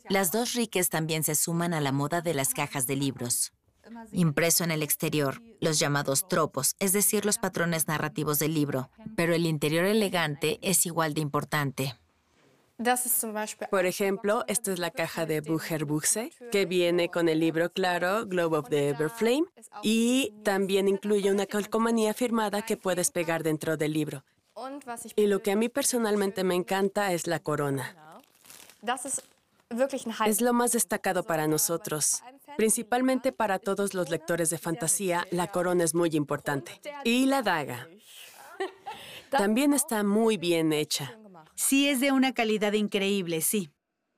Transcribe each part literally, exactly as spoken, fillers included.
Las dos Riques también se suman a la moda de las cajas de libros. Impreso en el exterior, los llamados tropos, es decir, los patrones narrativos del libro, pero el interior elegante es igual de importante. Por ejemplo, esta es la caja de Bücherbuchse, que viene con el libro claro Globe of the Everflame, y también incluye una calcomanía firmada que puedes pegar dentro del libro. Y lo que a mí personalmente me encanta es la corona. Es lo más destacado para nosotros. Principalmente para todos los lectores de fantasía, la corona es muy importante. Y la daga. También está muy bien hecha. Sí, es de una calidad increíble, sí.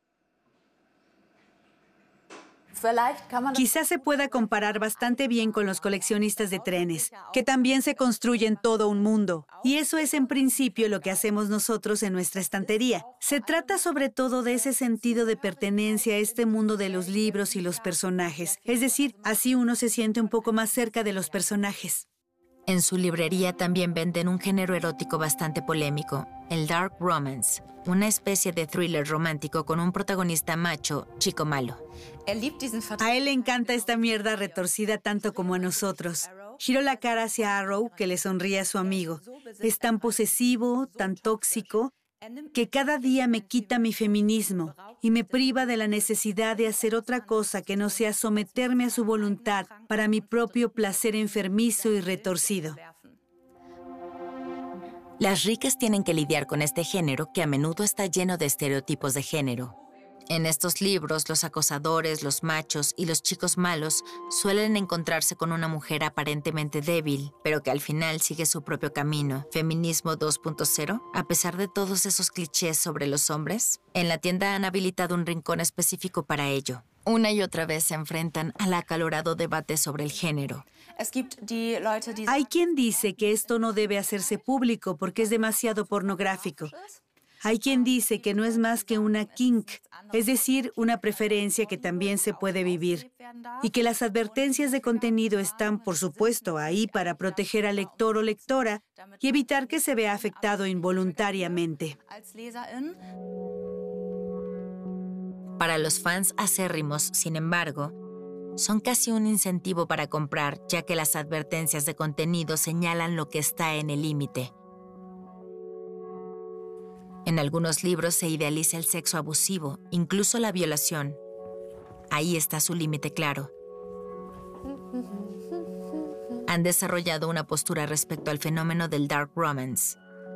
Quizás se pueda comparar bastante bien con los coleccionistas de trenes, que también se construyen todo un mundo. Y eso es en principio lo que hacemos nosotros en nuestra estantería. Se trata sobre todo de ese sentido de pertenencia a este mundo de los libros y los personajes. Es decir, así uno se siente un poco más cerca de los personajes. En su librería también venden un género erótico bastante polémico, el dark romance, una especie de thriller romántico con un protagonista macho, chico malo. A él le encanta esta mierda retorcida tanto como a nosotros. Giro la cara hacia Arrow, que le sonríe a su amigo. Es tan posesivo, tan tóxico, que cada día me quita mi feminismo y me priva de la necesidad de hacer otra cosa que no sea someterme a su voluntad para mi propio placer enfermizo y retorcido. Las Riques tienen que lidiar con este género que a menudo está lleno de estereotipos de género. En estos libros, los acosadores, los machos y los chicos malos suelen encontrarse con una mujer aparentemente débil, pero que al final sigue su propio camino. ¿Feminismo dos punto cero? A pesar de todos esos clichés sobre los hombres, en la tienda han habilitado un rincón específico para ello. Una y otra vez se enfrentan al acalorado debate sobre el género. Hay quien dice que esto no debe hacerse público porque es demasiado pornográfico. Hay quien dice que no es más que una kink, es decir, una preferencia que también se puede vivir, y que las advertencias de contenido están, por supuesto, ahí para proteger al lector o lectora y evitar que se vea afectado involuntariamente. Para los fans acérrimos, sin embargo, son casi un incentivo para comprar, ya que las advertencias de contenido señalan lo que está en el límite. En algunos libros se idealiza el sexo abusivo, incluso la violación. Ahí está su límite claro. Han desarrollado una postura respecto al fenómeno del dark romance.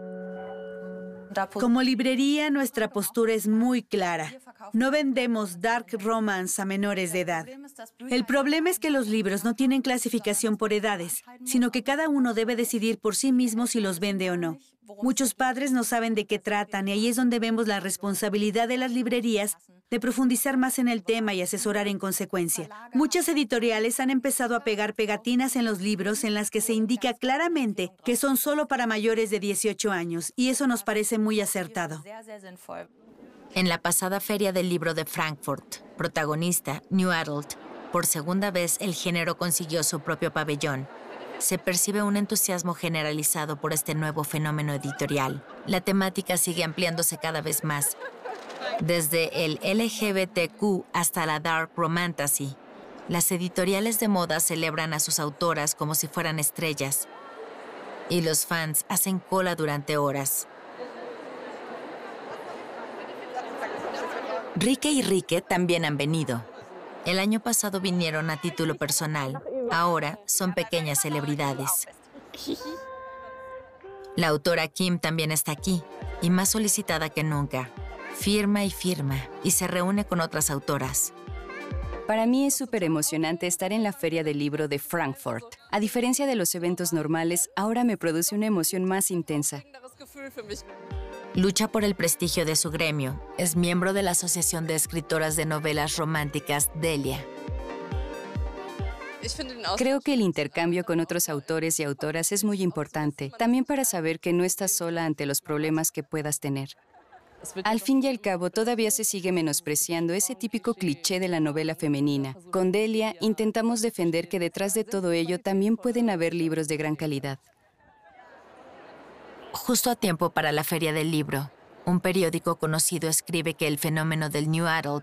Como librería, nuestra postura es muy clara. No vendemos dark romance a menores de edad. El problema es que los libros no tienen clasificación por edades, sino que cada uno debe decidir por sí mismo si los vende o no. Muchos padres no saben de qué tratan y ahí es donde vemos la responsabilidad de las librerías de profundizar más en el tema y asesorar en consecuencia. Muchas editoriales han empezado a pegar pegatinas en los libros en las que se indica claramente que son solo para mayores de dieciocho años y eso nos parece muy acertado. En la pasada Feria del Libro de Frankfurt, protagonista, New Adult, por segunda vez el género consiguió su propio pabellón. Se percibe un entusiasmo generalizado por este nuevo fenómeno editorial. La temática sigue ampliándose cada vez más. Desde el L G B T Q hasta la dark romantasy, las editoriales de moda celebran a sus autoras como si fueran estrellas. Y los fans hacen cola durante horas. Rike y Rike también han venido. El año pasado vinieron a título personal. Ahora son pequeñas celebridades. La autora Kim también está aquí, y más solicitada que nunca. Firma y firma, y se reúne con otras autoras. Para mí es súper emocionante estar en la Feria del Libro de Frankfurt. A diferencia de los eventos normales, ahora me produce una emoción más intensa. Lucha por el prestigio de su gremio. Es miembro de la Asociación de Escritoras de Novelas Románticas Delia. Creo que el intercambio con otros autores y autoras es muy importante, también para saber que no estás sola ante los problemas que puedas tener. Al fin y al cabo, todavía se sigue menospreciando ese típico cliché de la novela femenina. Con Delia, intentamos defender que detrás de todo ello también pueden haber libros de gran calidad. Justo a tiempo para la Feria del Libro, un periódico conocido escribe que el fenómeno del New Adult